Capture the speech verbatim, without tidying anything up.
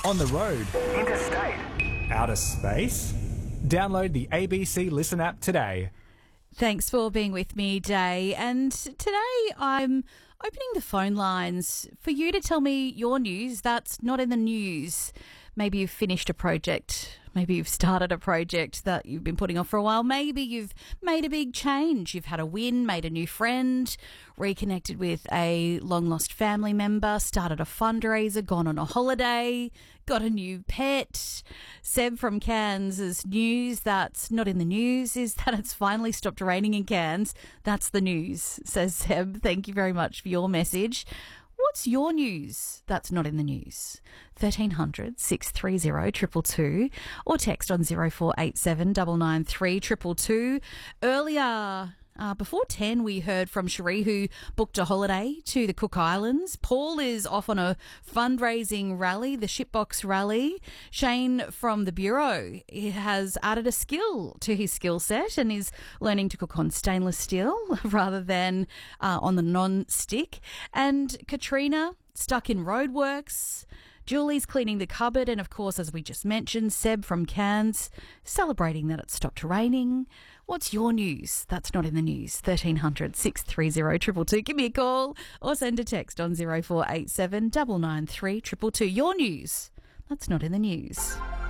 On the road. Interstate. Outer space. Download the A B C Listen app today. Thanks for being with me, Day. And today I'm opening the phone lines for you to tell me your news that's not in the news. Maybe you've finished a project. Maybe you've started a project that you've been putting off for a while. Maybe you've made a big change. You've had a win, made a new friend, reconnected with a long-lost family member, started a fundraiser, gone on a holiday, got a new pet. Seb from Cairns' news that's not in the news is that it's finally stopped raining in Cairns. That's the news, says Seb. Thank you very much for your message. What's your news that's not in the news? thirteen hundred, six three zero, two two two or text on zero four eight seven, nine nine three, two two two. Earlier, uh, before ten, we heard from Cherie, who booked a holiday to the Cook Islands. Paul is off on a fundraising rally, the Shipbox Rally. Shane from the Bureau has added a skill to his skill set and is learning to cook on stainless steel rather than uh, on the non-stick. And Katrina, stuck in roadworks. Julie's cleaning the cupboard, and of course, as we just mentioned, Seb from Cairns celebrating that it stopped raining. What's your news that's not in the news? thirteen hundred, six three zero, two two two. Give me a call or send a text on zero four eight seven, nine nine three, two two two. Your news that's not in the news.